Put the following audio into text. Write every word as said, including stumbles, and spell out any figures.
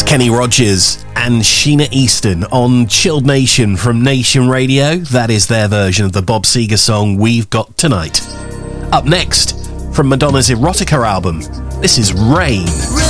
Kenny Rogers and Sheena Easton on Chilled Nation from Nation Radio. That is their version of the Bob Seger song We've Got Tonight. Up next, from Madonna's Erotica album, this is Rain.